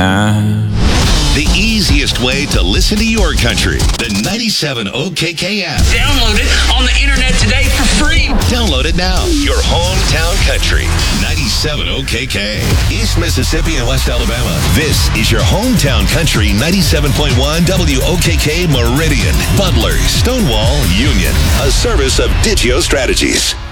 time. The easiest way to listen to your country. The 97 OKK app. Download it on the internet today for free. Download it now. Your hometown country. 97 OKK. East Mississippi and West Alabama. This is your hometown country. 97.1 WOKK Meridian. Butler, Stonewall, Union. A service of Digio Strategies.